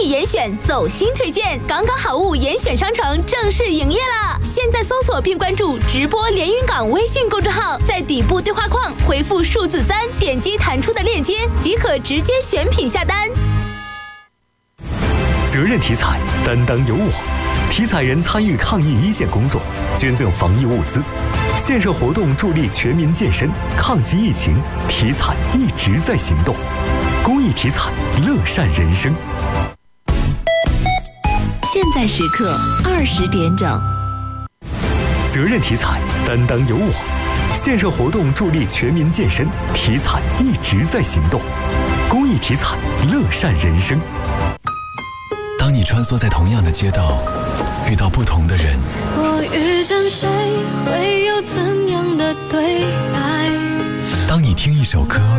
益严选走心推荐，刚刚好物严选商城正式营业了。现在搜索并关注直播连云港微信公众号，在底部对话框回复数字3，点击弹出的链接即可直接选品下单。 责任体彩，担当有我。体彩人参与抗疫一线工作，捐赠防疫物资，线上活动助力全民健身，抗击疫情。体彩一直在行动，公益体彩，乐善人生。 现在时刻20点整。 责任体彩，担当有我。线上活动助力全民健身，体彩一直在行动，公益体彩，乐善人生。 当你穿梭在同样的街道，遇到不同的人， 我遇见谁会有怎样的对白？ 当你听一首歌